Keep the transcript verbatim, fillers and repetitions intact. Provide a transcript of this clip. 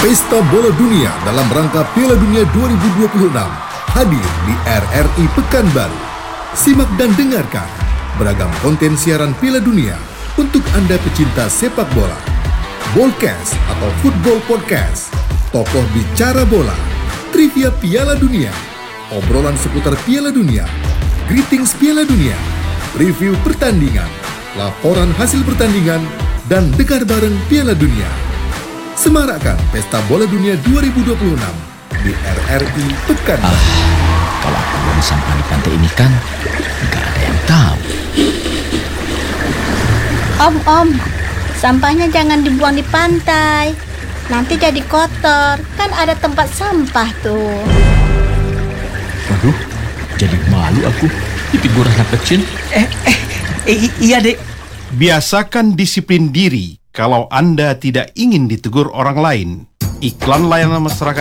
Pesta Bola Dunia dalam rangka Piala Dunia dua ribu dua puluh enam hadir di R R I Pekanbaru. Simak dan dengarkan beragam konten siaran Piala Dunia untuk Anda pecinta sepak bola. Bolcast atau Football Podcast, tokoh bicara bola, trivia Piala Dunia, obrolan seputar Piala Dunia, greetings Piala Dunia, review pertandingan, laporan hasil pertandingan, dan dengar bareng Piala Dunia. Semarakkan Pesta Bola Dunia dua ribu dua puluh enam di R R I Pekanbaru. Ah, kalau aku buang sampah di pantai ini kan nggak ada yang tahu. Om, om, sampahnya jangan dibuang di pantai. Nanti jadi kotor. Kan ada tempat sampah tuh. Waduh, jadi malu aku ditegur anak kecil. Eh, eh, eh, iya dek. Biasakan disiplin diri kalau Anda tidak ingin ditegur orang lain. Iklan layanan masyarakat